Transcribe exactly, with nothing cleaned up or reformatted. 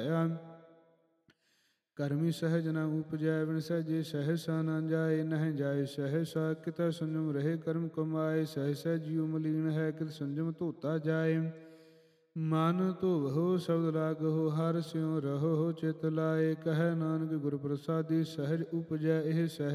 ਕਰਮੀ ਸਹਿਜ ਨ ਉਪਜੈ, ਬਿਨ ਸਹਿਜੇ ਸਹਿਸਾ ਨ ਜਾਏ। ਨਹਿ ਜਾਏ ਸਹਿਸਾ ਕਿਤੈ ਸੰਜਮ ਰਹੇ, ਕਰਮ ਕਮਾਏ। ਸਹਿਸਾ ਜੀਉ ਮਲੀਨ ਹੈ, ਕਿਤ ਸੰਜਮ ਧੋਤਾ ਜਾਏ। ਮਨ ਧੋਵਹੁ ਸ਼ਬਦ ਲਾਗਹੁ, ਹਰਿ ਸਿਉ ਰਹੋ ਚਿਤ ਲਾਏ। ਕਹੈ ਨਾਨਕ ਗੁਰ ਪ੍ਰਸਾਦੀ, ਸਹਿਜ ਉਪਜੈ ਇਹ ਸਹਿਜ